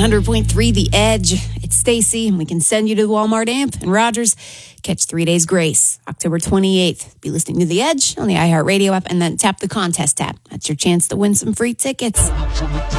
100.3 The Edge. It's Stacy, and we can send you to the Walmart amp. And Rogers, catch 3 Days Grace, October 28th. Be listening to The Edge on the iHeartRadio app, and then tap the contest tab. That's your chance to win some free tickets.